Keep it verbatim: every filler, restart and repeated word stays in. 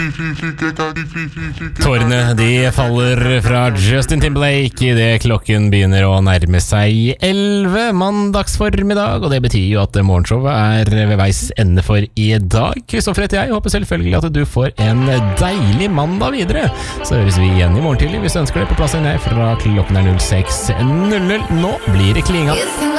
Tårene de faller fra Justin Timberlake I det klokken begynner å nærme seg elleve mandags formiddag, og det betyr jo at morgenshowet er ved veis ende for I dag. Kristoffer heter jeg, håper selvfølgelig at du får en deilig mandag videre. Så høres vi igjen I morgen tidlig hvis du ønsker det på plass inn her fra klokken er null seks null null. Nå blir det klinga.